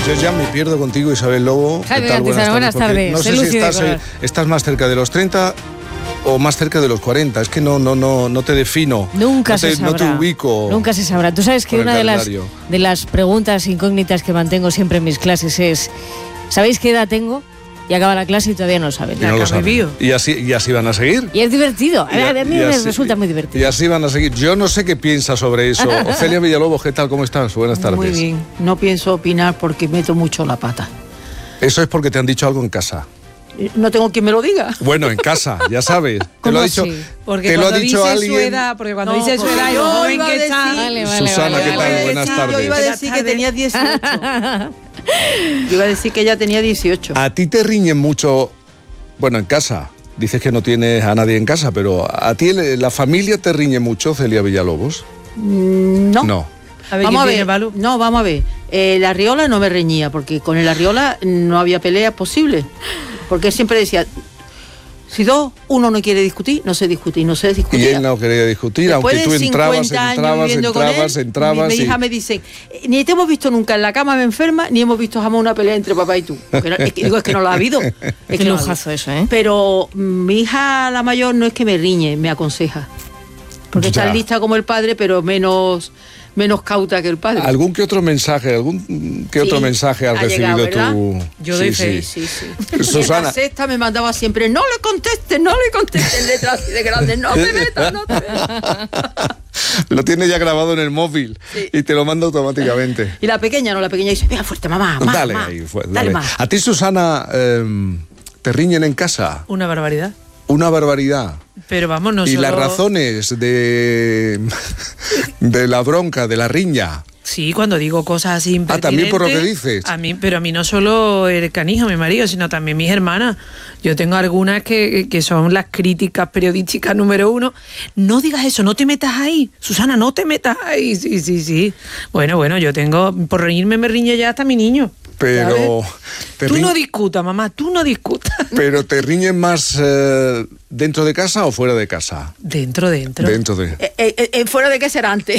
Yo ya me pierdo contigo, Isabel Lobo. Jaime ¿Qué tal? Antizano, buenas tardes. No sé si estás más cerca de los 30 o más cerca de los 40. Es que no te defino. Nunca se sabrá. No te ubico. Nunca se sabrá. Tú sabes que una de las preguntas incógnitas que mantengo siempre en mis clases es: ¿sabéis qué edad tengo? Y acaba la clase y todavía no lo saben. Y no lo saben. Y así van a seguir. Y es divertido. A mí me resulta muy divertido. Y así van a seguir. Yo no sé qué piensa sobre eso. Ofelia Villalobos, ¿qué tal? ¿Cómo estás? Buenas tardes. Muy bien. No pienso opinar porque meto mucho la pata. Eso es porque te han dicho algo en casa. No tengo quien me lo diga. Bueno, en casa, ya sabes. Te lo ha dicho, porque te lo ha dicho alguien. Porque cuando dice su edad, yo joven que está. Susana, ¿qué tal? Buenas tardes. Yo iba a decir que tenía 18. Yo iba a decir que ella tenía 18. ¿A ti te riñen mucho, bueno, en casa? Dices que no tienes a nadie en casa, pero ¿a ti la familia te riñe mucho, Celia Villalobos? No. No. Vamos a ver. El Arriola no me reñía, porque con el Arriola no había pelea posible. Porque siempre decía, si uno no quiere discutir, no se discute, y no se discutía. Y él no quería discutir, después aunque tú entrabas. Mi hija me dice, ni te hemos visto nunca en la cama me enferma, ni hemos visto jamás una pelea entre papá y tú. Porque es que no la ha habido. Es que lujazo eso, ¿eh? Pero mi hija, la mayor, no es que me riñe, me aconseja. Porque está lista como el padre, pero menos cauta que el padre. ¿Algún que otro mensaje has recibido llegado, tú? Yo doy fe. Sí. Susana. La sexta me mandaba siempre, no le contestes en letras así de grandes, no te metas. Lo tiene ya grabado en el móvil y te lo manda automáticamente. Y la pequeña dice, venga fuerte, mamá, dale. más. ¿A ti, Susana, te riñen en casa? Una barbaridad. Una barbaridad. Pero vamos, no y solo... las razones de la bronca, de la riña. Sí, cuando digo cosas así impertinentes. También por lo que dices. Pero a mí no solo el canijo, mi marido, sino también mis hermanas. Yo tengo algunas que son las críticas periodísticas número 1. No digas eso, no te metas ahí. Susana, no te metas ahí. Sí. Bueno, yo tengo... Por reírme me riñe ya hasta mi niño. Pero... Tú no discutas, mamá, tú no discutas. ¿Pero te riñen más dentro de casa o fuera de casa? Dentro. Dentro de... Fuera de qué será antes.